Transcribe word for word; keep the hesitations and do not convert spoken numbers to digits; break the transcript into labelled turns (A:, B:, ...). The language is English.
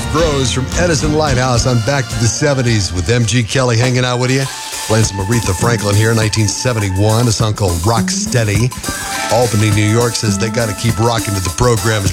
A: grows from Edison Lighthouse on back to the seventies with M G Kelly hanging out with you. Playing some Aretha Franklin here in nineteen seventy-one, a song called Rock Steady. Albany, New York says they got to keep rocking to the program.